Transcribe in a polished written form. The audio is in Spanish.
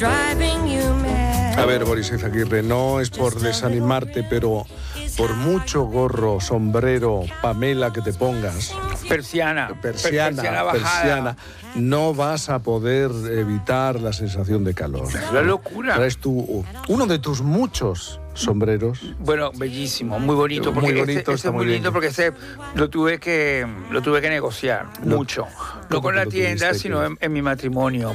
A ver, Boris Izaguirre, no es por desanimarte, pero por mucho gorro, sombrero, Pamela que te pongas, Persiana bajada. persiana, no vas a poder evitar la sensación de calor. Es una locura. Traes uno de tus muchos sombreros. Bueno, bellísimo, muy bonito, porque Muy bonito, este está es muy muy lindo bien. porque lo tuve que negociar mucho. No con la tienda, sino en mi matrimonio.